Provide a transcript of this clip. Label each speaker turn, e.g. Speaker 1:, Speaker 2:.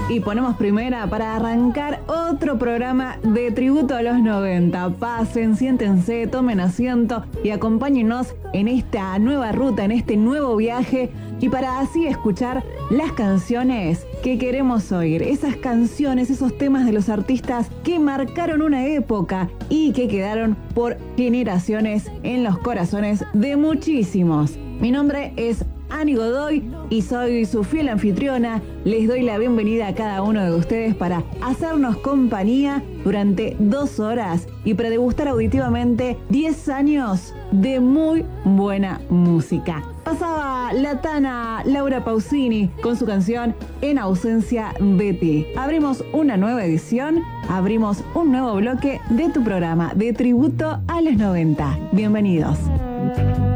Speaker 1: Y ponemos primera para arrancar otro programa de tributo a los 90. Pasen, siéntense, tomen asiento y acompáñenos en esta nueva ruta, en este nuevo viaje, y para así escuchar las canciones que queremos oír. Esas canciones, esos temas de los artistas que marcaron una época y que quedaron por generaciones en los corazones de muchísimos. Mi nombre es Ani Godoy y soy su fiel anfitriona. Les doy la bienvenida a cada uno de ustedes para hacernos compañía durante 2 horas y para degustar auditivamente 10 años de muy buena música. Pasaba la tana Laura Pausini con su canción En ausencia de ti. Abrimos una nueva edición, abrimos un nuevo bloque de tu programa de tributo a los 90. Bienvenidos.